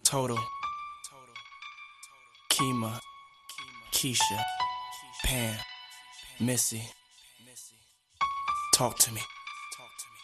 Total, Kima, Keisha, Pam, Missy. Talk to me.